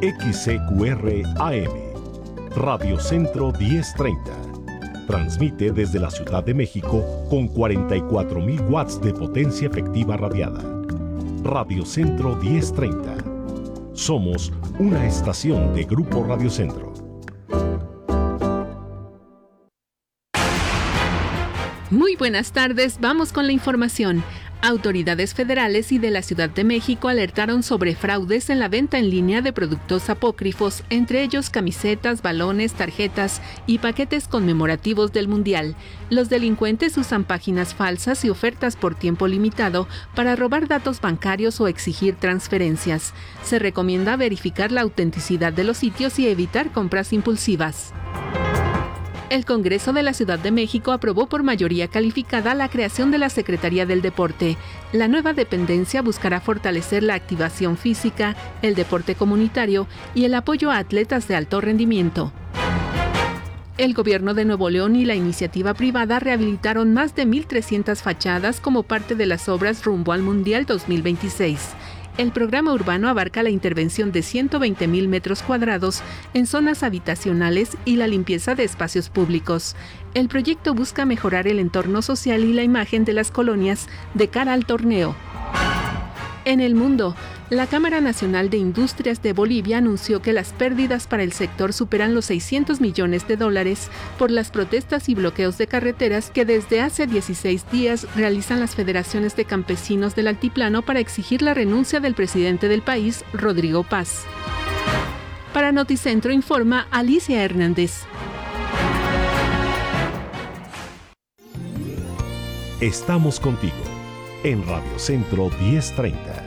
XCQR AM, Radio Centro 1030. Transmite desde la Ciudad de México con 44.000 watts de potencia efectiva radiada. Radio Centro 1030. Somos una estación de Grupo Radio Centro. Muy buenas tardes, vamos con la información. Autoridades federales y de la Ciudad de México alertaron sobre fraudes en la venta en línea de productos apócrifos, entre ellos camisetas, balones, tarjetas y paquetes conmemorativos del Mundial. Los delincuentes usan páginas falsas y ofertas por tiempo limitado para robar datos bancarios o exigir transferencias. Se recomienda verificar la autenticidad de los sitios y evitar compras impulsivas. El Congreso de la Ciudad de México aprobó por mayoría calificada la creación de la Secretaría del Deporte. La nueva dependencia buscará fortalecer la activación física, el deporte comunitario y el apoyo a atletas de alto rendimiento. El gobierno de Nuevo León y la iniciativa privada rehabilitaron más de 1,300 fachadas como parte de las obras rumbo al Mundial 2026. El programa urbano abarca la intervención de 120,000 metros cuadrados en zonas habitacionales y la limpieza de espacios públicos. El proyecto busca mejorar el entorno social y la imagen de las colonias de cara al torneo. En el mundo, la Cámara Nacional de Industrias de Bolivia anunció que las pérdidas para el sector superan los $600 millones por las protestas y bloqueos de carreteras que desde hace 16 días realizan las federaciones de campesinos del altiplano para exigir la renuncia del presidente del país, Rodrigo Paz. Para Noticentro informa Alicia Hernández. Estamos contigo en Radio Centro 1030.